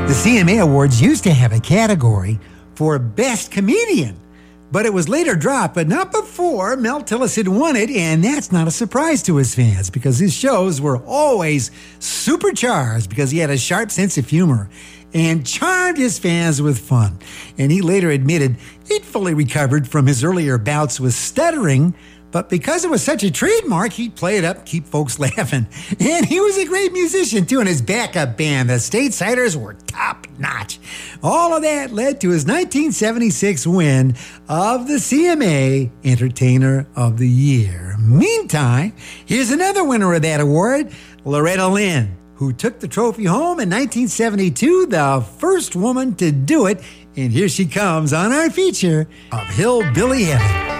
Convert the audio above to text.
The CMA Awards used to have a category for Best Comedian, but it was later dropped, but not before Mel Tillis had won it, and that's not a surprise to his fans because his shows were always supercharged because he had a sharp sense of humor and charmed his fans with fun. And he later admitted he'd fully recovered from his earlier bouts with stuttering, but because it was such a trademark, he'd play it up, keep folks laughing. And he was a great musician, too, and his backup band, the Statesiders, were top-notch. All of that led to his 1976 win of the CMA Entertainer of the Year. Meantime, here's another winner of that award, Loretta Lynn, who took the trophy home in 1972, the first woman to do it. And here she comes on our feature of Hillbilly Heaven.